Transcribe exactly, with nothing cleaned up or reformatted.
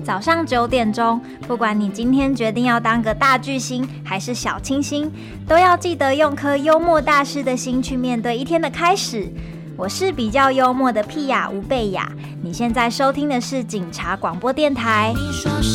早上九点钟，不管你今天决定要当个大巨星还是小清新，都要记得用颗幽默大师的心去面对一天的开始。我是比较幽默的屁雅吴贝雅，你现在收听的是警察广播电台。